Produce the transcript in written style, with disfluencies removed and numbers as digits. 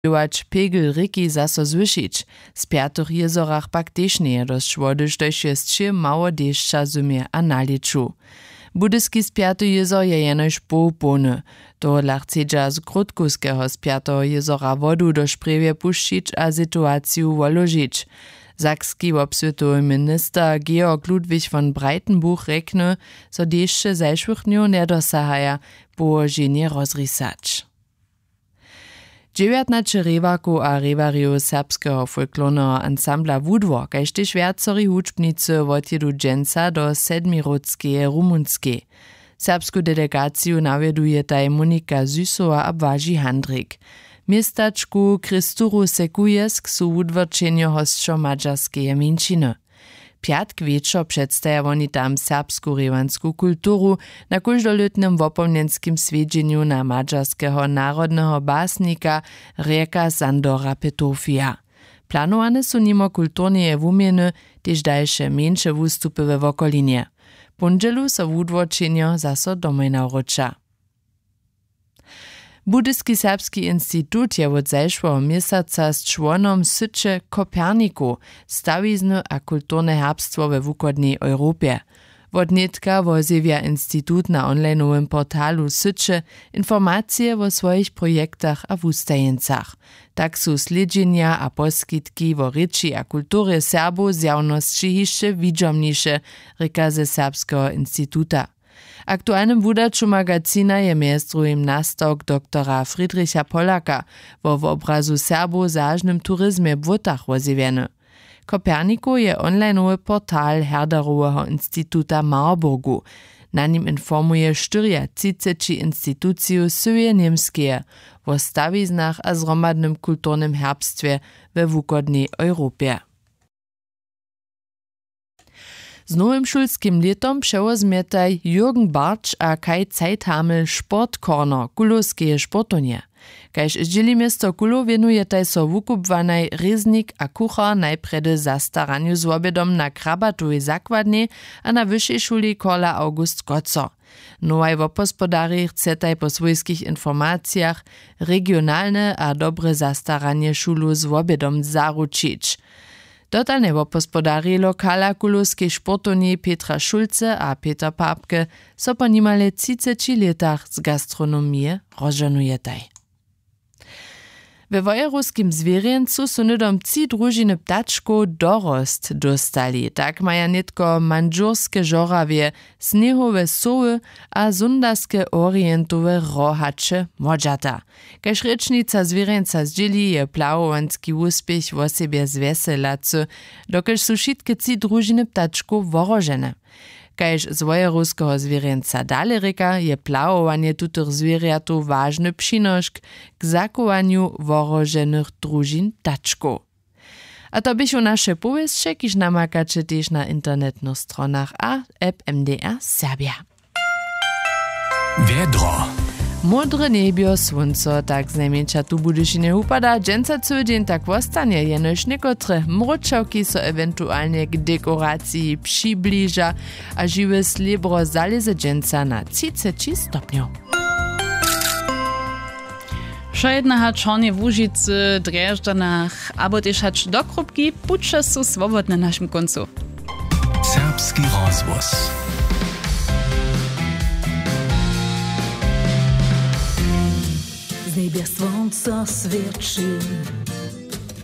Dołać pegel ryki zaso zwyšić. Z piatych jezorach pak tež nie dość wody, štož jest 3 mało deszcza zumie a naliczu. Budyski spiaty jezor je jenož połpony. To lachcedza z Grudkuskiego spiatego jezora wodu do szprewie puścić a sytuaciju woložić. Sakski obsvětowy minister Georg Ludwig von Breitenbuch rekne, so dešće zajšłych dňów nedosahaja położenie rozrysać. 19 rewaków a rewariów serbskiego folklornego ansambla Wudwo, kaž tež viacerí hudžbnicy odjedu dženca do Sedmirodskeje Rumunskeje. Serbsku delegaciju nawieduje taj Monika Zysova a Błażej Handrik. Miestačku Kristuru Sekujesk su wudworčenjo hostčo mađarskeje mjeńšiny. Piatk wieczor przedstawia oni tam serbsku-rewansku kulturu na każdoletnym wopomnienskim swiedźeniu na mađarskiego narodnego basnika Reka Sandora Petofija. Planowane su nimo kulturneje wumieny, tež dalsze mniejsze wustupy we wokolinie. Punđelu so wudworčenjo zaso domoj nawróca. Budyski Serbski Institut je od zajšłego miesiąca z członom Syče Koperniku, stawizne a kulturne herbstwo we wukodnej Europie. Od netka wozjewia Institut na online'owym portalu Syče informacje o swoich projektach a wustajencach. Tak su sledźenia a poskitki o ryči a kultury Serbów z javnosti hišće widomniejsze, reka ze Serbskiego Instituta. Aktualnym wudaču magazina je mjez drugim nastok doktora Friedricha Polaka wo w obrazu Serbów zažnym turizmie w Wutach wozjewieny. Koperniku je online'owy portal Herderowego Instituta Marburgu. Na nim informuje 34 instytuciju syje niemskie o stawiznach a zromadnym kulturnym herbstwie we wukodnej Europie. Z nowym szulskim letom przewozmietaj Jürgen Bartsch a Kai Zeithamel Sportcorner kulowskie sportonie. Kajż zdzieli miasto Kulo wienuje so wukupwanej reznik a kuchar najpredy za staraniu z obiedom na krabatowej zakładnie a na wyższej szuli Korla August Koco. Nowaj wopospodari chcetaj po swojskich informacjach regionalne a dobre zastaranie szulu z obiedom zaručić. Dotalne wopospodari lokala kulowskiej sportowni Petra Schulze a Peter Papke so po nimale 30 letach z gastronomie rozżenujetaj. We wojeruskim zwierjencu su nydom 3 družiny ptačkov dorost dostali. Tak maja netko mandžurske žoravje, snehowe soły a zundaske orientowe rohacze modžata. Kaž rečnica zwierjenca zdzieli je plawowanski uspěch wo sebie zveselacy, dokelž su šitke 3 družiny ptačkov worožene. Kaž z wojeruskiego zwierjenca dale reka je plawowanie tutych zwierjatów ważny przynoszk k zakowaniu woroženych družin ptačkov. A to byś u nasze powieście, kiż namakacie też na internetnych stronach a app MDR Serbia. Wiedro. Modre niebio, słonco, tak znajmniejsza tu budyšinie upada, dżęca cały dzień tak wostanie, jenož niekotre mroczałki so ewentualnie k dekoracji przybliża, a żywe slibro zaleze dżęca na 30 stopniów. Šajednaha čornie w Łužicy, Dreždanach, abo też hać do Krupki, pucze su swobodne na naszym końcu. Serbski rozwóz. Z niebie słońca świeci,